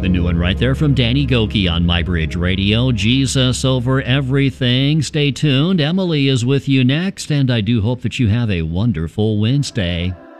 The new one right there from Danny Gokey on MyBridge Radio. Jesus over everything. Stay tuned. Emily is with you next, and I do hope that you have a wonderful Wednesday.